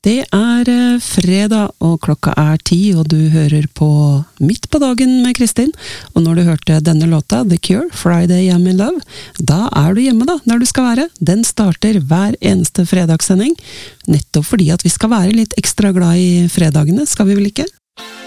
Det fredag, og klokka 10, og du hører på Midt på dagen med Kristin. Og når du hørte denne låta, The Cure, Friday I'm in Love, da du hjemme da, der du skal være. Den starter hver eneste fredagssending, nettopp fordi at vi skal være litt ekstra glad i fredagene, skal vi vel ikke?